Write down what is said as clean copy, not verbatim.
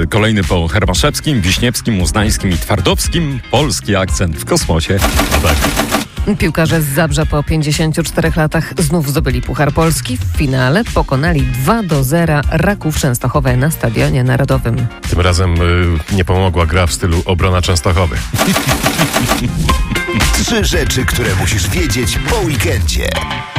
kolejny po Hermaszewskim, Wiśniewskim, Uznańskim i Twardowskim. Polski akcent w kosmosie. Tak. Piłkarze z Zabrza po 54 latach znów zdobyli Puchar Polski. W finale pokonali 2-0 Raków Częstochowe na Stadionie Narodowym. Tym razem nie pomogła gra w stylu obrona Częstochowy. 3 rzeczy, które musisz wiedzieć po weekendzie.